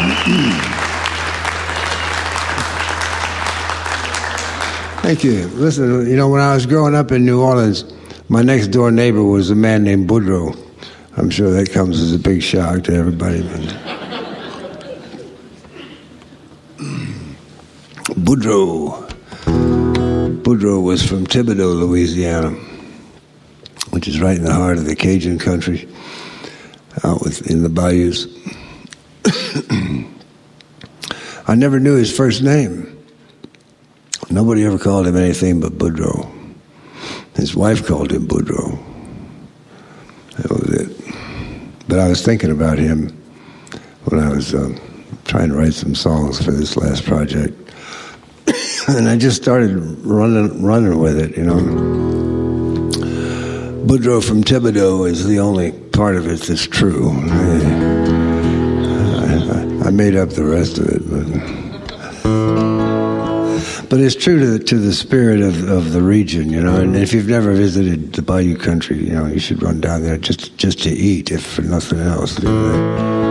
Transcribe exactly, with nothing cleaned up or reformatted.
Thank you. Listen, you know, when I was growing up in New Orleans, my next door neighbor was a man named Boudreaux. I'm sure that comes as a big shock to everybody. Boudreaux. Boudreaux was from Thibodaux, Louisiana, which is right in the heart of the Cajun country, out with, in the bayous. I never knew his first name. Nobody ever called him anything but Boudreaux. His wife called him Boudreaux. That was it. But I was thinking about him when I was uh, trying to write some songs for this last project. And I just started running running with it, you know. Boudreaux from Thibodaux is the only part of it that's true. I, I, I made up the rest of it. But, but it's true to the, to the spirit of, of the region, you know. And if you've never visited the Bayou country, you know, you should run down there just, just to eat, if for nothing else.